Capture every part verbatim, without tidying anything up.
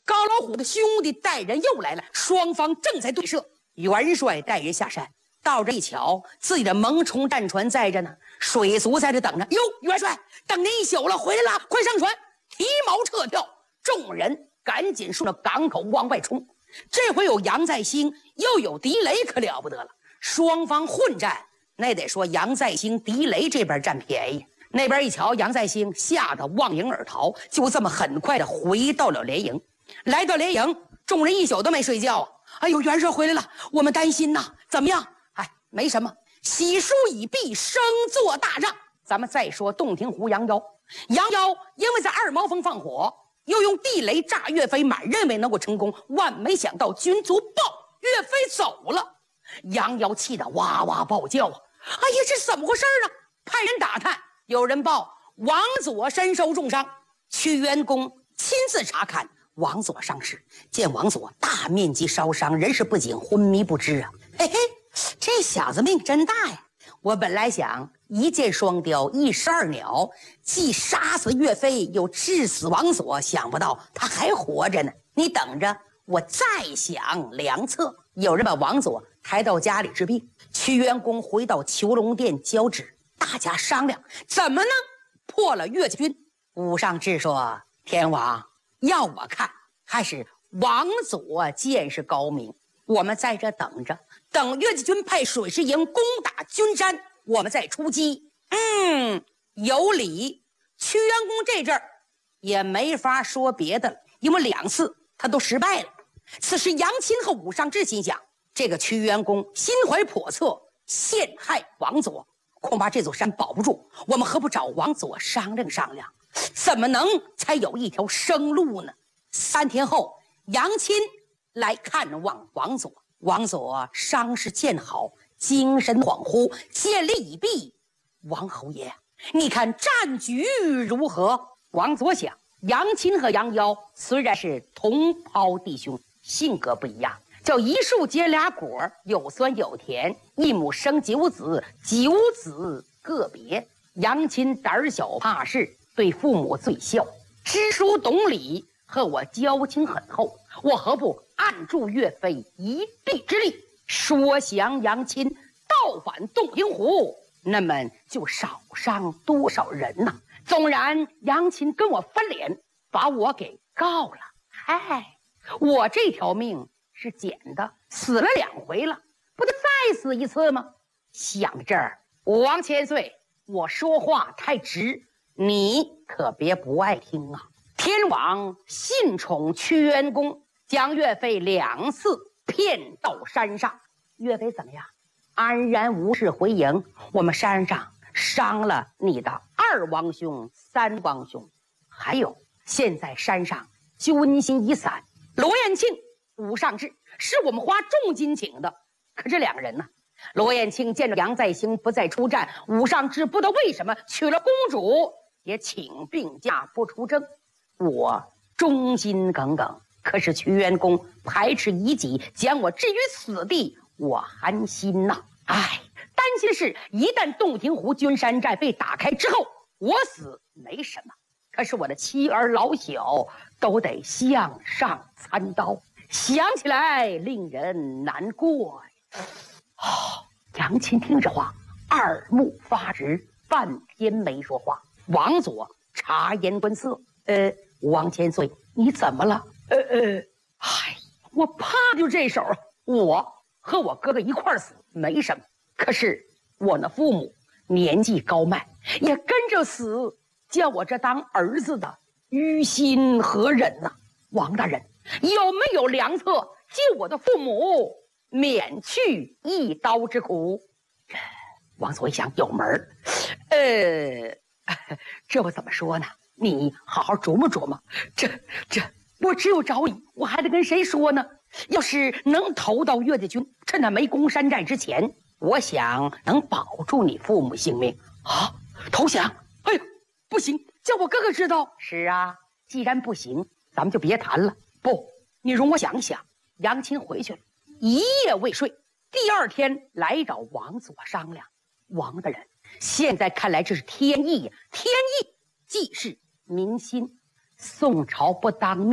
高老虎的兄弟带人又来了，双方正在对射。元帅带人下山，到这一瞧，自己的萌虫战船在这呢，水族在这等着。哟，元帅，等您一宿了，回来了，快上船，提锚撤跳。众人赶紧顺着港口往外冲。这回有杨再兴，又有狄雷，可了不得了。双方混战，那得说杨再兴、狄雷这边占便宜。那边一瞧，杨再兴吓得望营而逃，就这么很快的回到了连营。来到连营，众人一宿都没睡觉啊！哎呦，元帅回来了，我们担心呐，怎么样？哎，没什么，喜书已毕，生做大仗。咱们再说洞庭湖杨妖，杨妖因为在二毛峰放火，又用地雷炸岳飞，满认为能够成功，万没想到军卒报岳飞走了。杨妖气得哇哇暴叫啊！哎呀，这怎么回事啊？派人打探，有人报王佐身受重伤，屈元公亲自查看。王佐伤势，见王佐大面积烧伤，人事不省，昏迷不知啊！嘿嘿，这小子命真大呀！我本来想一箭双雕，一石二鸟，既杀死岳飞，又致死王佐，想不到他还活着呢。你等着，我再想良策。有人把王佐抬到家里治病，屈元公回到求龙殿交旨，大家商量怎么能破了岳家军。武上志说：“天王。”要我看，还是王佐见识高明。我们在这等着，等岳家军派水师营攻打军山，我们再出击。嗯，有理。屈元公这阵儿也没法说别的了，因为两次他都失败了。此时杨钦和武上志心想，这个屈元公心怀叵测，陷害王佐，恐怕这座山保不住。我们何不找王佐商量商量？怎么能才有一条生路呢？三天后，杨钦来看望王佐，王佐伤势渐好，精神恍惚，见礼已毕。王侯爷，你看战局如何？王佐想，杨钦和杨妖虽然是同胞弟兄，性格不一样，叫一树结俩果，有酸有甜，一母生九子，九子个别。杨钦胆小怕事，对父母最孝，知书懂礼，和我交情很厚，我何不按住岳飞一臂之力，说降杨钦，倒反洞庭湖，那么就少伤多少人呐、啊？纵然杨钦跟我翻脸，把我给告了，嗨，我这条命是捡的，死了两回了，不得再死一次吗？想到这儿，王千岁，我说话太直，你可别不爱听啊！天王信宠屈元公，将岳飞两次骗到山上。岳飞怎么样？安然无事回营。我们山上伤了你的二王兄、三王兄，还有现在山上军心已散。罗彦庆、武上志是我们花重金请的，可这两个人呢？罗彦庆见着杨再兴不再出战，武上志不知道为什么娶了公主，也请病假不出征。我忠心耿耿，可是屈元公排斥异己，将我置于死地，我寒心呐！唉，担心的是，一旦洞庭湖军山寨被打开之后，我死没什么，可是我的妻儿老小都得向上参刀，想起来令人难过呀。哦，杨钦听着话，耳目发直，半天没说话。王佐察言观色，呃，王千岁，你怎么了？呃呃，唉，我怕就这手，我和我哥哥一块儿死没什么，可是我那父母年纪高迈，也跟着死，叫我这当儿子的于心何忍呐、啊？王大人，有没有良策救我的父母免去一刀之苦？王佐一想，有门儿，呃。这我怎么说呢？你好好琢磨琢磨。这这，我只有找你，我还得跟谁说呢？要是能投到岳家军，趁他没攻山寨之前，我想能保住你父母性命啊！投降？哎呦，不行，叫我哥哥知道。是啊，既然不行，咱们就别谈了。不，你容我想想。杨钦回去了，一夜未睡。第二天来找王佐商量，王大人。现在看来这是天意呀！天意既是民心，宋朝不当面，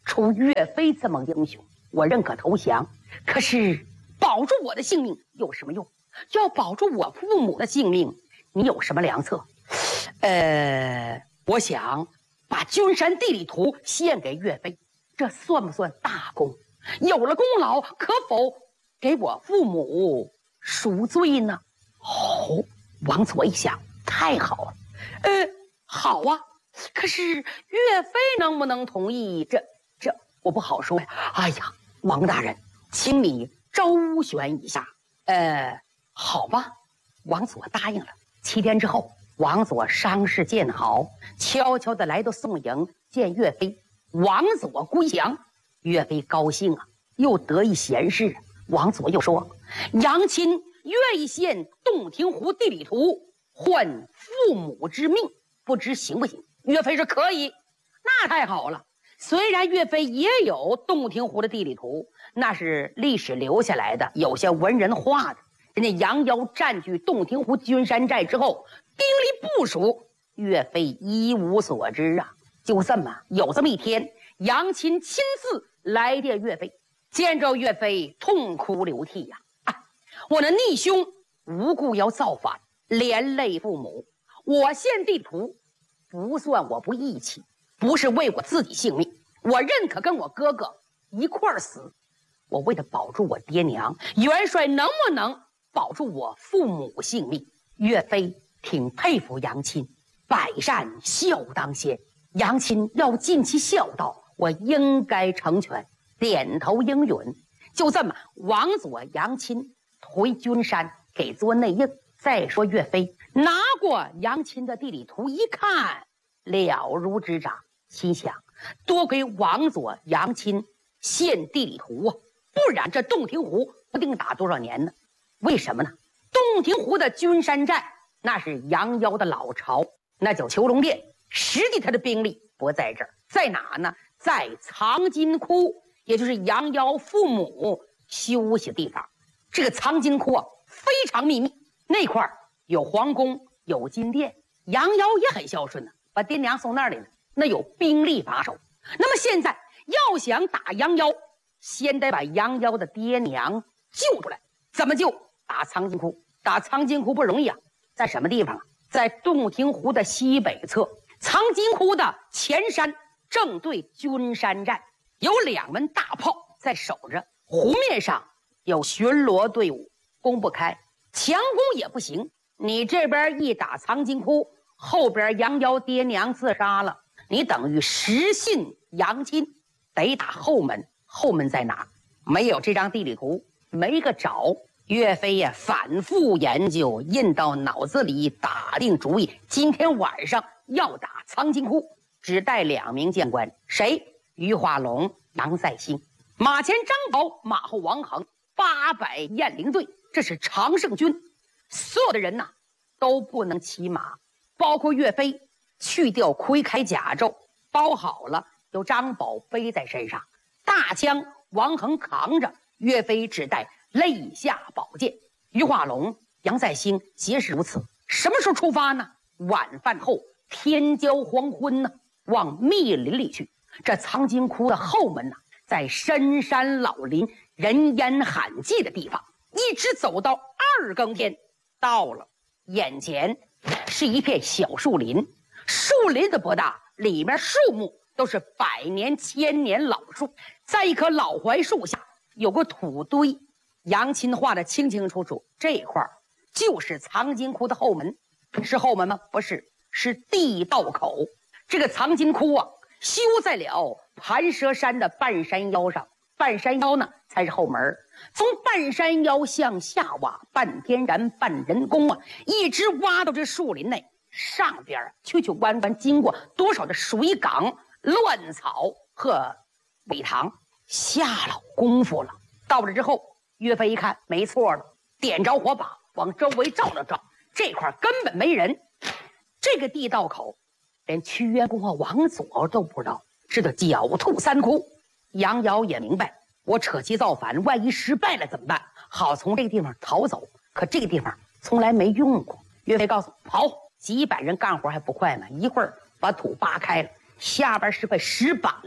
出岳飞这么英雄，我认可投降。可是保住我的性命有什么用？要保住我父母的性命，你有什么良策？呃，我想把君山地理图献给岳飞，这算不算大功？有了功劳，可否给我父母赎罪呢？哦，王佐一想，太好了，呃，好啊。可是岳飞能不能同意？这这我不好说呀。哎呀，王大人，请你周旋一下。呃，好吧，王佐答应了。七天之后，王佐伤势见好，悄悄地来到宋营见岳飞。王佐归降，岳飞高兴啊，又得一闲事。王佐又说：“杨亲愿意献洞庭湖地理图换父母之命，不知行不行？”岳飞说：“可以。”那太好了。虽然岳飞也有洞庭湖的地理图，那是历史留下来的，有些文人画的。人家杨妖占据洞庭湖君山寨之后，兵力部署，岳飞一无所知啊。就这么有这么一天，杨亲亲自来电岳飞，见着岳飞痛哭流涕呀、啊啊！我那逆兄无故要造反，连累父母，我献地图不算我不义气，不是为我自己性命，我认可跟我哥哥一块儿死。我为了保住我爹娘，元帅能不能保住我父母性命？岳飞挺佩服杨亲，百善孝当先，杨亲要尽其孝道，我应该成全，点头应允。就这么，王佐、杨亲回君山给做内应。再说岳飞拿过杨亲的地理图一看，了如指掌，心想多亏王佐、杨亲献地理图啊，不然这洞庭湖不定打多少年呢？为什么呢？洞庭湖的君山寨那是杨妖的老巢，那叫囚龙殿，实际他的兵力不在这儿，在哪呢？在藏金窟，也就是杨妖父母休息的地方。这个藏金窟啊，非常秘密，那块儿有皇宫，有金殿。杨妖也很孝顺呢、啊，把爹娘送那里了，那有兵力把守。那么现在要想打杨妖，先得把杨妖的爹娘救出来。怎么救？打藏金窟。打藏金窟不容易啊，在什么地方啊？在洞庭湖的西北侧，藏金窟的前山正对君山寨，有两门大炮在守着，湖面上有巡逻队伍，攻不开，强攻也不行。你这边一打藏金窟，后边杨妖爹娘自杀了，你等于失信杨亲，得打后门。后门在哪？没有这张地理图，没个找。岳飞呀，反复研究，印到脑子里，打定主意，今天晚上要打藏金窟，只带两名将官，谁？于化龙、杨再兴。马前张宝，马后王恒，八百雁翎队，这是常胜军。所有的人呐，都不能骑马，包括岳飞，去掉盔铠甲胄，包好了，由张宝背在身上，大枪王恒扛着，岳飞只带肋下宝剑。于化龙、杨再兴皆是如此。什么时候出发呢？晚饭后，天交黄昏呢，往密林里去。这藏金窟的后门呢，在深山老林、人烟罕迹的地方，一直走到二更天，到了眼前是一片小树林，树林子不大，里面树木都是百年千年老树，在一棵老槐树下有个土堆，杨亲画的清清楚楚，这块儿就是藏金窟的后门。是后门吗？不是，是地道口。这个藏金窟啊，修在了盘蛇山的半山腰上，半山腰呢才是后门。从半山腰向下挖，半天然半人工啊，一直挖到这树林内上边，曲曲弯弯，经过多少的水岗、乱草和苇塘，下了功夫了。到了之后，岳飞一看没错了，点着火把往周围照了照，这块根本没人。这个地道口连屈原公和王佐都不知道，这叫狡兔三窟。杨瑶也明白，我扯旗造反，万一失败了怎么办？好从这个地方逃走。可这个地方从来没用过。岳飞告诉跑，几百人干活还不快吗？一会儿把土扒开了，下边是块石板呢，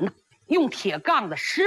用铁杠子石